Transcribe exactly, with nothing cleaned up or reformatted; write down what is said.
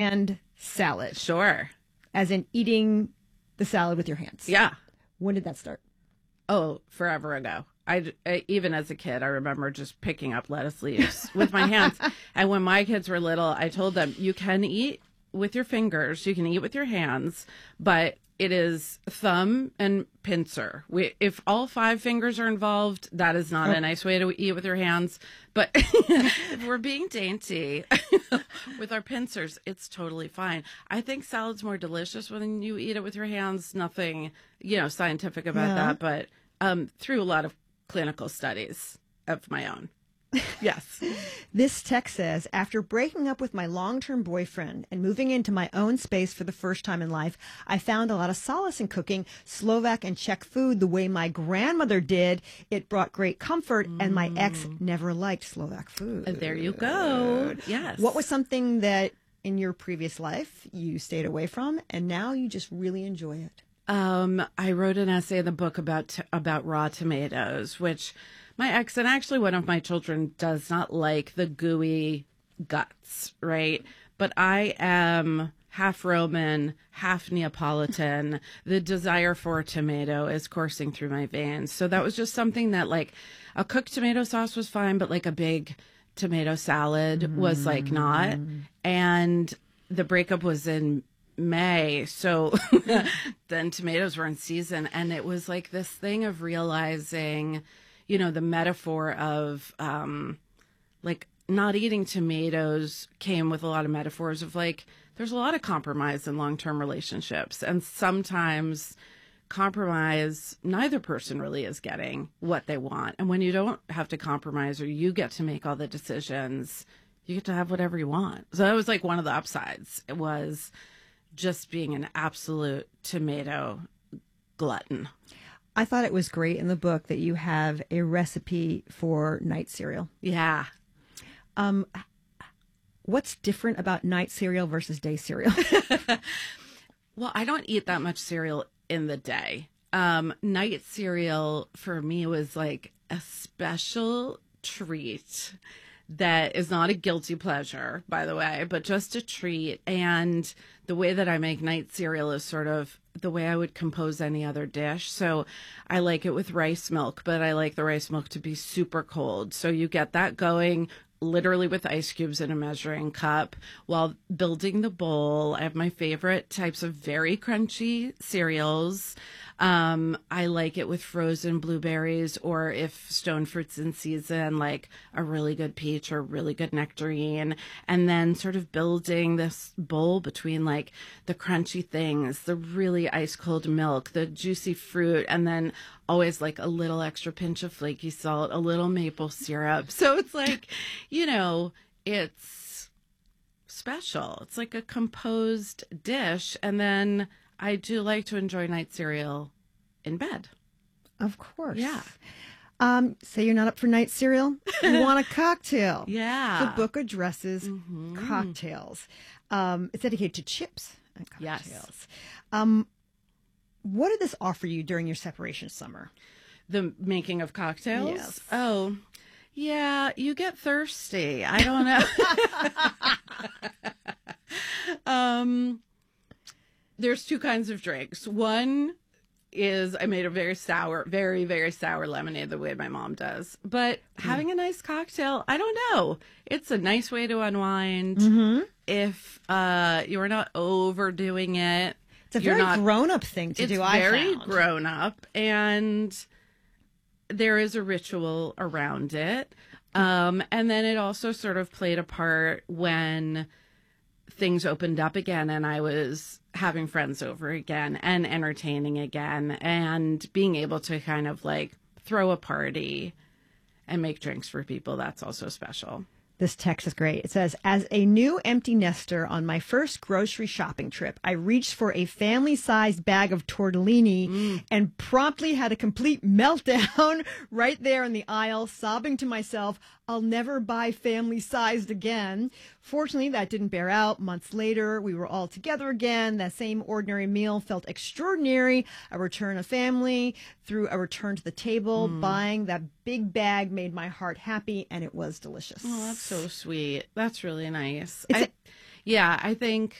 hand salad. Sure. As in eating the salad with your hands. Yeah. When did that start? Oh, forever ago. I, I even as a kid, I remember just picking up lettuce leaves with my hands. And when my kids were little, I told them, you can eat with your fingers, you can eat with your hands, but it is thumb and pincer. We, if all five fingers are involved, that is not oh. a nice way to eat with your hands. But if we're being dainty with our pincers, it's totally fine. I think salad's more delicious when you eat it with your hands. Nothing, you know, scientific about yeah. that, but um, through a lot of clinical studies of my own. Yes. This text says, after breaking up with my long-term boyfriend and moving into my own space for the first time in life, I found a lot of solace in cooking Slovak and Czech food the way my grandmother did. It brought great comfort, mm. and my ex never liked Slovak food. And there you go. Yes. What was something that in your previous life you stayed away from, and now you just really enjoy it? Um, I wrote an essay in the book about t- about raw tomatoes, which my ex and actually one of my children does not like the gooey guts, right? But I am half Roman, half Neapolitan. The desire for a tomato is coursing through my veins. So that was just something that, like, a cooked tomato sauce was fine, but like a big tomato salad mm. was like not. And the breakup was in May, so then tomatoes were in season, and it was like this thing of realizing, you know, the metaphor of um like not eating tomatoes came with a lot of metaphors of like there's a lot of compromise in long-term relationships, and sometimes compromise, neither person really is getting what they want, and when you don't have to compromise or you get to make all the decisions, you get to have whatever you want. So that was like one of the upsides. It was just being an absolute tomato glutton. I thought it was great in the book that you have a recipe for night cereal. Yeah. Um, what's different about night cereal versus day cereal? Well, I don't eat that much cereal in the day. Um, night cereal for me was like a special treat that is not a guilty pleasure, by the way, but just a treat. And the way that I make night cereal is sort of the way I would compose any other dish. So I like it with rice milk, but I like the rice milk to be super cold. So you get that going literally with ice cubes in a measuring cup while building the bowl. I have my favorite types of very crunchy cereals. Um, I like it with frozen blueberries, or if stone fruit's in season, like a really good peach or really good nectarine, and then sort of building this bowl between like the crunchy things, the really ice cold milk, the juicy fruit, and then always like a little extra pinch of flaky salt, a little maple syrup. So it's like, you know, it's special. It's like a composed dish. And then I do like to enjoy night cereal in bed. Of course. Yeah. Um, say you're not up for night cereal. You want a cocktail. Yeah. The book addresses mm-hmm. cocktails. Um, it's dedicated to chips and cocktails. Yes. Um, what did this offer you during your separation summer? The making of cocktails? Yes. Oh, yeah, you get thirsty. I don't know. um, there's two kinds of drinks. One is I made a very sour, very, very sour lemonade the way my mom does. But mm. having a nice cocktail, I don't know. It's a nice way to unwind. Mm-hmm. If uh, you're not overdoing it. It's a very not, grown-up thing to it's do, It's I very found. grown-up, and there is a ritual around it. Um, and then it also sort of played a part when things opened up again and I was having friends over again and entertaining again and being able to kind of like throw a party and make drinks for people. That's also special. This text is great. It says, as a new empty nester on my first grocery shopping trip, I reached for a family-sized bag of tortellini mm. and promptly had a complete meltdown right there in the aisle, sobbing to myself, I'll never buy family-sized again. Fortunately, that didn't bear out. Months later, we were all together again. That same ordinary meal felt extraordinary. A return of family through a return to the table. Mm. Buying that big bag made my heart happy, and it was delicious. Oh, that's so sweet. That's really nice. It's I, a- yeah, I think